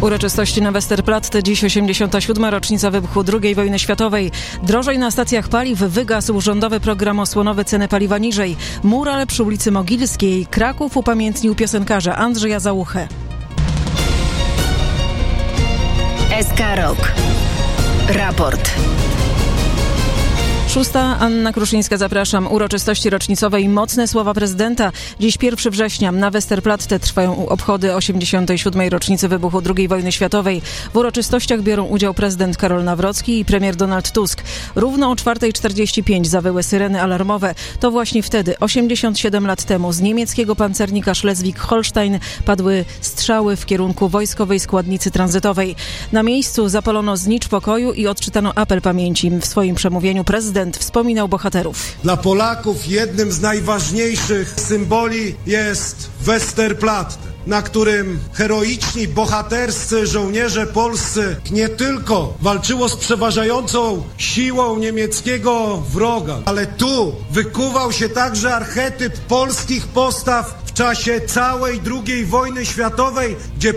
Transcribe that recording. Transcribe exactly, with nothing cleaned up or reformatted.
Uroczystości na Westerplatte, dziś osiemdziesiąta siódma rocznica wybuchu drugiej wojny światowej. Drożej na stacjach paliw, wygasł rządowy program osłonowy, ceny paliwa niżej. Mural przy ulicy Mogilskiej. Kraków upamiętnił piosenkarza Andrzeja Załuchę. S K Rok. Raport. Szósta, Anna Kruszyńska, zapraszam. Uroczystości rocznicowe i mocne słowa prezydenta. Dziś pierwszego września na Westerplatte trwają obchody osiemdziesiątej siódmej rocznicy wybuchu drugiej wojny światowej. W uroczystościach biorą udział prezydent Karol Nawrocki i premier Donald Tusk. Równo o czwarta czterdzieści pięć zawyły syreny alarmowe. To właśnie wtedy, osiemdziesiąt siedem lat temu, z niemieckiego pancernika Schleswig-Holstein padły strzały w kierunku wojskowej składnicy tranzytowej. Na miejscu zapalono znicz pokoju i odczytano apel pamięci. W swoim przemówieniu prezydent wspominał bohaterów. Dla Polaków jednym z najważniejszych symboli jest Westerplatte, na którym heroiczni, bohaterscy żołnierze polscy nie tylko walczyło z przeważającą siłą niemieckiego wroga, ale tu wykuwał się także archetyp polskich postaw w czasie całej drugiej wojny światowej, gdzie